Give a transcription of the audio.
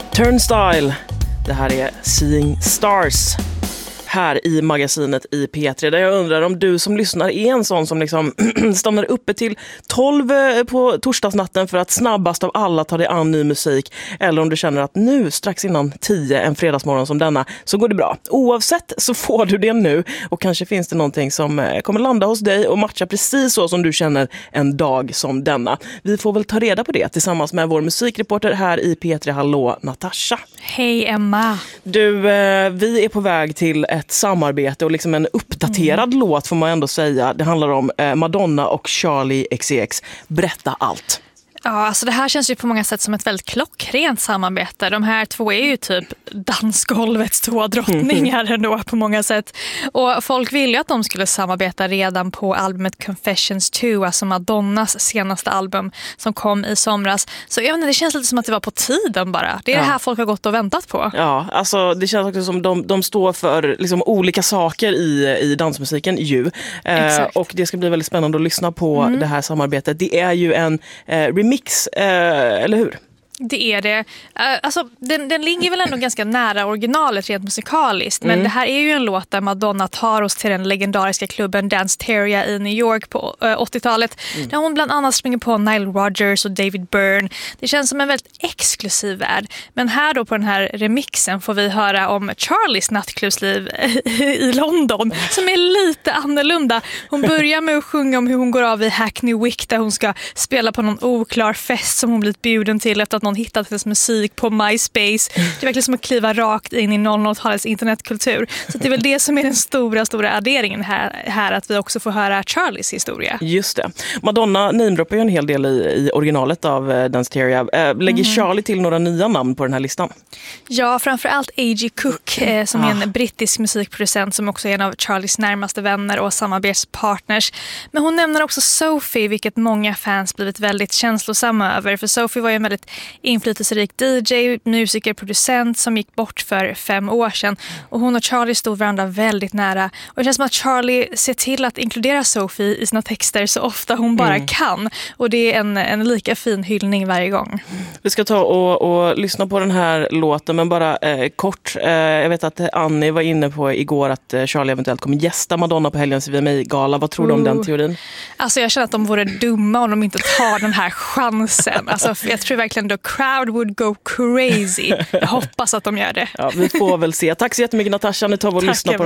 Turnstile. Det här är Seeing Stars här i magasinet i P3, där jag undrar om du som lyssnar är en sån som liksom stannar uppe till 12 på torsdagsnatten för att snabbast av alla ta dig an ny musik, eller om du känner att nu strax innan 10 en fredagsmorgon som denna så går det bra. Oavsett så får du det nu, och kanske finns det någonting som kommer landa hos dig och matcha precis så som du känner en dag som denna. Vi får väl ta reda på det tillsammans med vår musikreporter här i P3. Hallå Natasha. Hej Emma. Du, vi är på väg till ett samarbete och liksom en uppdaterad låt får man ändå säga. Det handlar om Madonna och Charli XCX. Berätta allt. Ja, alltså det här känns ju på många sätt som ett väldigt klockrent samarbete. De här två är ju typ dansgolvets två drottningar ändå på många sätt. Och folk ville ju att de skulle samarbeta redan på albumet Confessions 2, alltså Madonnas senaste album som kom i somras. Så jag vet inte, det känns lite som att det var på tiden bara. Det är det här folk har gått och väntat på. Ja, alltså det känns också som de står för liksom olika saker i dansmusiken ju. Och det ska bli väldigt spännande att lyssna på det här samarbetet. Det är ju en remix, eller hur? Det är det. Alltså, den ligger väl ändå ganska nära originalet rent musikaliskt. Men det här är ju en låt där Madonna tar oss till den legendariska klubben Danceteria i New York på 80-talet. Där hon bland annat springer på Nile Rodgers och David Byrne. Det känns som en väldigt exklusiv värld. Men här då på den här remixen får vi höra om Charlis nattklubbsliv i London som är lite annorlunda. Hon börjar med att sjunga om hur hon går av i Hackney Wick där hon ska spela på någon oklar fest som hon blivit bjuden till efter att någon hittat hennes musik på MySpace. Det är verkligen som att kliva rakt in i 00-talets internetkultur. Så det är väl det som är den stora adderingen här att vi också får höra Charlis historia. Just det. Madonna namedroppar ju en hel del i originalet av Danceteria. Lägger Charli till några nya namn på den här listan? Ja, framförallt A.G. Cook som är en brittisk musikproducent som också är en av Charlis närmaste vänner och samarbetspartners. Men hon nämner också Sophie, vilket många fans blivit väldigt känslosamma över. För Sophie var ju en väldigt inflytelserik DJ, musiker, producent som gick bort för 5 år sedan. Och hon och Charli stod varandra väldigt nära. Och det känns som att Charli ser till att inkludera Sophie i sina texter så ofta hon bara kan. Och det är en lika fin hyllning varje gång. Vi ska ta och lyssna på den här låten, men bara kort. Jag vet att Annie var inne på igår att Charli eventuellt kommer gästa Madonna på helgens VMA-gala. Vad tror du om den teorin? Alltså jag känner att de vore dumma om de inte tar den här chansen. Alltså jag tror verkligen the crowd would go crazy. Jag hoppas att de gör det. Ja, vi får väl se. Tack så jättemycket Natasha. Nu tar vi och lyssnar på